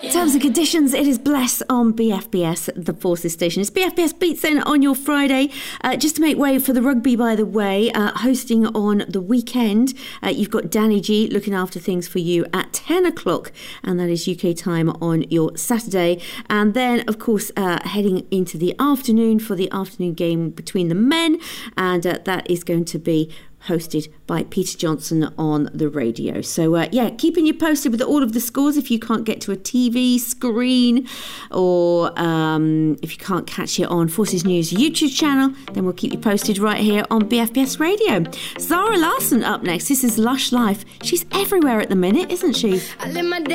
Terms and conditions, it is Bless on BFBS, the Forces station. It's BFBS Beats In on your Friday. Just to make way for the rugby, by the way, hosting on the weekend. You've got Danny G looking after things for you at 10 o'clock, and that is UK time on your Saturday. And then, of course, heading into the afternoon for the afternoon game between the men, and that is going to be hosted by Peter Johnson on the radio. So, keeping you posted with all of the scores. If you can't get to a TV screen or if you can't catch it on Forces News YouTube channel, then we'll keep you posted right here on BFBS Radio. Zara Larsson up next. This is Lush Life. She's everywhere at the minute, isn't she? I live my day